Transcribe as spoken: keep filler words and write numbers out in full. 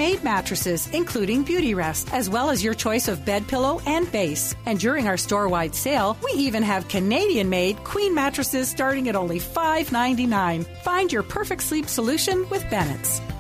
made mattresses, including Beauty Rest, as well as your choice of bed pillow and base. And during our store-wide sale, we even have Canadian-made queen mattresses starting at only five ninety-nine. Find your perfect sleep solution with Bennett's.